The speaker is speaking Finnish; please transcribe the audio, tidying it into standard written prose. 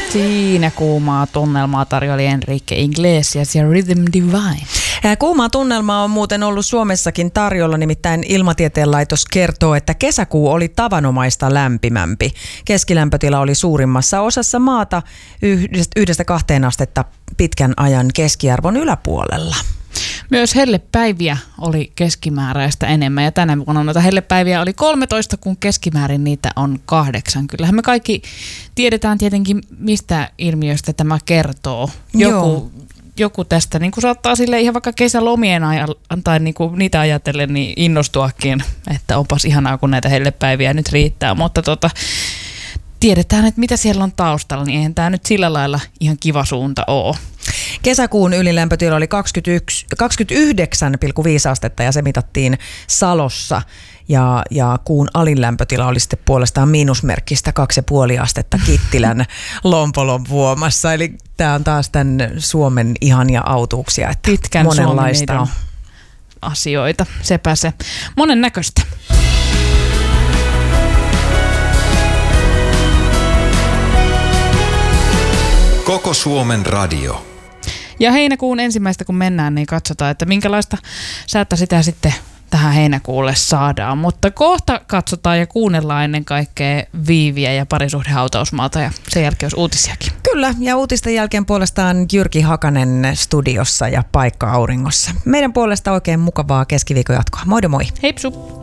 Siinä kuumaa tunnelmaa tarjoili Enrique Iglesias ja Rhythm Divine. Kuumaa tunnelmaa on muuten ollut Suomessakin tarjolla, nimittäin Ilmatieteen laitos kertoo, että kesäkuu oli tavanomaista lämpimämpi. Keskilämpötila oli suurimmassa osassa maata 1–2 astetta pitkän ajan keskiarvon yläpuolella. Myös hellepäiviä oli keskimääräistä enemmän ja tänä vuonna noita hellepäiviä oli 13, kun keskimäärin niitä on 8. Kyllähän me kaikki tiedetään tietenkin, mistä ilmiöstä tämä kertoo. Joku tästä niin kuin saattaa sille ihan vaikka kesälomien tai niin kuin niitä ajatellen niin innostuakin, että onpas ihanaa, kun näitä hellepäiviä nyt riittää, mutta tiedetään, että mitä siellä on taustalla, niin eihän tämä nyt sillä lailla ihan kiva suunta ole. Kesäkuun ylilämpötila oli 29,5 astetta ja se mitattiin Salossa. Ja kuun alinlämpötila oli sitten puolestaan miinusmerkkistä 2,5 astetta Kittilän Lompolon vuomassa. Eli tämä on taas tämän Suomen ihania autuuksia, että pitkän monenlaista on asioita. Sepä se. Monen näköistä. Koko Suomen radio. Ja heinäkuun ensimmäistä kun mennään, niin katsotaan, että minkälaista säätä sitä sitten tähän heinäkuulle saadaan. Mutta kohta katsotaan ja kuunnellaan ennen kaikkea Viiviä ja Parisuhdehautausmaata ja sen jälkeen olisi uutisiakin. Kyllä, ja uutisten jälkeen puolestaan Jyrki Hakanen studiossa ja Paikka auringossa. Meidän puolesta oikein mukavaa keskiviikon jatkoa. Moi moi! Heipsu!